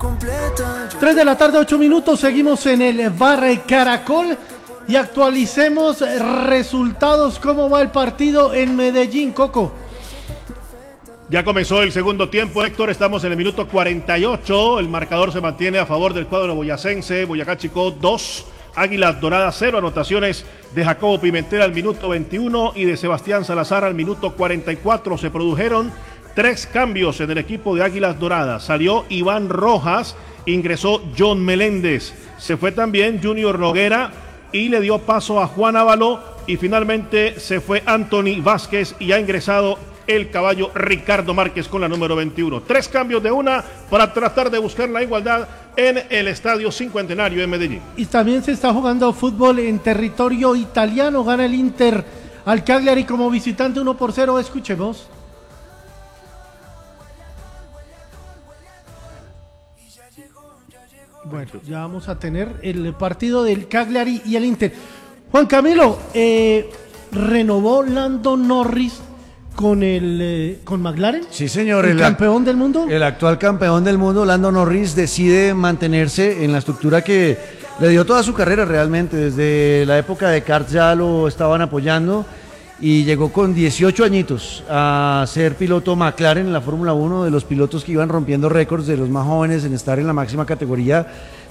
3 de la tarde, 8 minutos, seguimos en el Bar Caracol y actualicemos resultados. ¿Cómo va el partido en Medellín, Coco? Ya comenzó el segundo tiempo, Héctor, estamos en el minuto 48, el marcador se mantiene a favor del cuadro boyacense, Boyacá Chicó 2, Águilas Doradas 0, anotaciones de Jacobo Pimentel al minuto 21 y de Sebastián Salazar al minuto 44, se produjeron 3 cambios en el equipo de Águilas Doradas, salió Iván Rojas, ingresó John Meléndez, se fue también Junior Noguera y le dio paso a Juan Ábalo y finalmente se fue Anthony Vázquez y ha ingresado el caballo Ricardo Márquez con la número 21. 3 cambios de una para tratar de buscar la igualdad en el Estadio Cincuentenario en Medellín. Y también se está jugando fútbol en territorio italiano, gana el Inter al Cagliari como visitante 1-0, escuchemos. Bueno, ya vamos a tener el partido del Cagliari y el Inter. Juan Camilo, renovó Lando Norris con McLaren. Sí, señor. ¿El campeón del mundo? El actual campeón del mundo, Lando Norris, decide mantenerse en la estructura que le dio toda su carrera realmente. Desde la época de karts ya lo estaban apoyando y llegó con 18 añitos a ser piloto McLaren en la Fórmula 1, de los pilotos que iban rompiendo récords, de los más jóvenes en estar en la máxima categoría